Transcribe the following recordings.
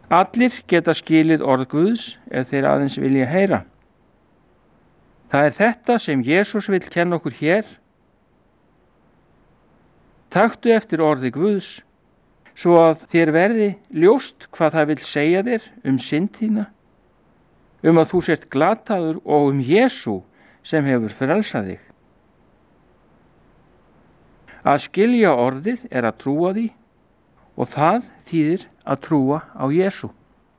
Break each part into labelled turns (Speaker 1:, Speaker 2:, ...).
Speaker 1: Allir geta skilið orð Guðs ef þeir aðeins vilja heyra. Það er þetta sem Jesús vill kenna okkur hér. Taktu eftir orði Guðs, svo að þér verði ljóst hvað það vill segja þér synd þína, að þú sért glataður og Jesú sem hefur frelsað þig. Að skilja orðið er að trúa því og það þýðir að trúa á Jesú.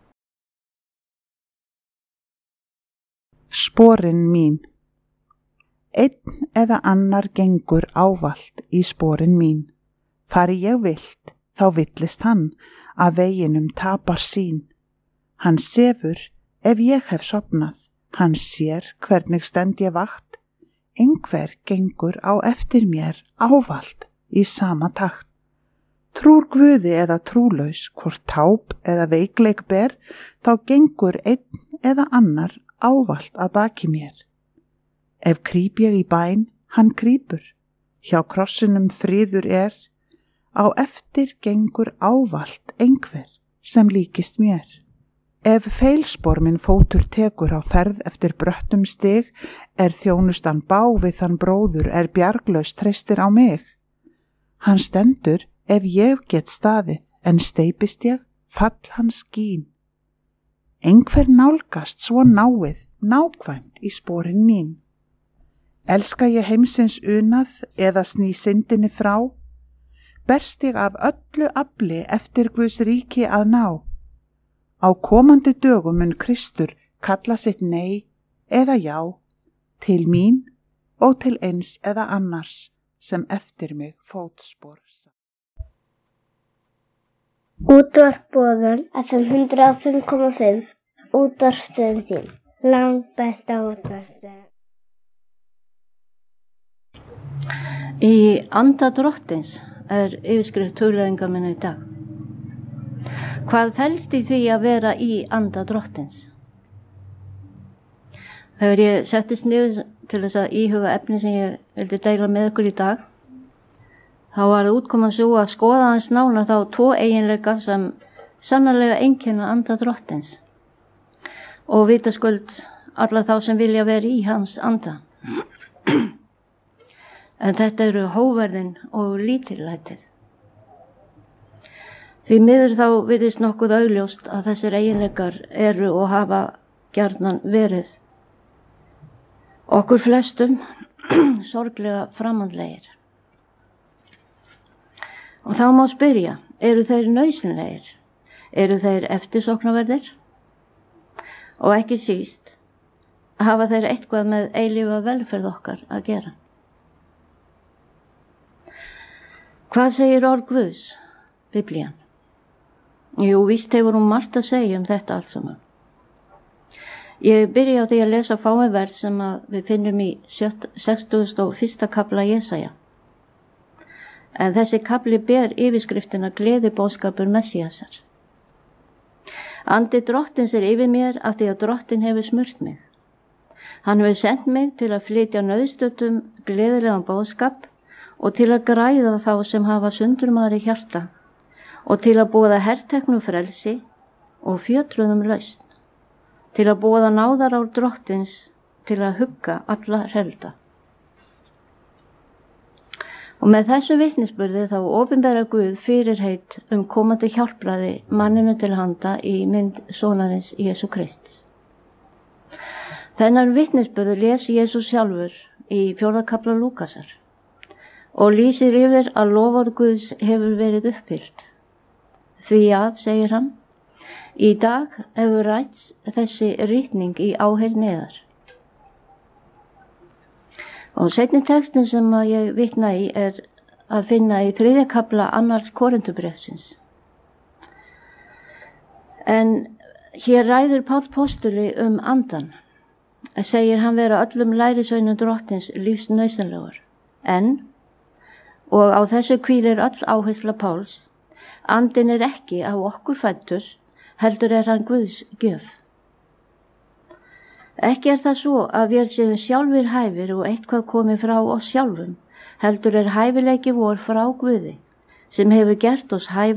Speaker 2: Sporin mín. Einn eða annar gengur ávallt í sporin mín. Fari ég villt, þá villist hann, að veginum tapar sín. Hann sefur ef ég hef sofnað, hann sér hvernig stend ég vakt. Einhver gengur á eftir mér ávallt í sama takt. Trúr Guði eða trúlaus, hvort táp eða veikleik ber, þá gengur einn eða annar ávallt að baki mér. Ef krýp ég í bæn, hann krýpur, hjá krossinum friður er, á eftir gengur ávallt einhver sem líkist mér. Ef feilspor minn fótur tekur á ferð eftir bröttum stig, þjónustan bá við þann bróður bjarglaus treystir á mig. Hann stendur ef ég get staðið, en steypist ég, fall hans skín. Einhver nálgast svo náið, nákvæmt í sporin mín. Elska ég heimsins unað eða sný syndinni frá? Berst ég af öllu afli eftir Guðs ríki að ná? Á komandi dögum mun Kristur kalla sitt nei eða já, til mín og til eins eða annars sem eftir mig fótspor.
Speaker 3: Útvarp Boðun FM 105,5, útvarpsstöðin þín, langt besta útvarpsstöðin.
Speaker 4: Í anda Drottins yfirskrift hugleiðingar minna í dag. Hvað felst í því að vera í anda Drottins? Þegar ég settist niður til þess að íhuga efni sem ég vildi deila með ykkur í dag, þá var það útkoman svo að skoða hans nánar þá 2 eiginleika sem sannarlega einkenna anda Drottins og vitaskuld alla þá sem vilja vera í hans anda. En þetta eru hógverðin og lítillætið. Því miður þá virðist nokkuð augljóst að þessir eiginleikar eru og hafa gjarnan verið okkur flestum sorglega framandlegir. Og þá má spyrja, eru þeir nauðsynlegir? Eru þeir eftirsóknarverðir? Og ekki síst, hafa þeir eitthvað með eilífa velferð okkar að gera? Hvað segir orð Guðs, Biblían? Jú, víst hefur hún margt að segja þetta allt saman. Ég byrja á því að lesa fáein vers sem við finnum í 61. kafla Jesaja. En þessi kafli ber yfirskriftina Gleðiboðskapur Messíasar. Andi Drottins yfir mér af því að Drottin hefur smurt mig. Hann hefur sendt mig til að flytja nauðstöddum gleðilegan boðskap og til að græða þá sem hafa sundurmaður í hjarta og til að boða herteknu frelsi og fjötruðum lausn, til að boða náðarár Drottins til að hugga alla hrelda. Og með þessu vitnisburði þá opinbera Guð fyrirheit komandi hjálpræði manninu til handa í mynd sonarins Jesú Krists. Þennan vitnisburði les Jesús sjálfur í 4. kafla Lúkasar og lýsir yfir að loforð Guðs hefur verið uppfyllt. Því að, segir hann, í dag hefur rætt þessi ritning í áheyrn neðar. Og seinni textin sem ég vitna í að finna í 3. kafla annars Korintubréfsins. En hér ræður Páll postuli andan, segir hann vera öllum lærisveinum Drottins lífsnauðsynlegur. En, og á þessu hvílir öll áhersla Páls, andinn ekki af okkur fæddur, heldur hann Guðs gjöf. Ekki það svo að við séum sjálfir hæfir og eitthvað komið frá oss sjálfum, heldur hæfileiki vor frá Guði, sem hefur gert oss hæfa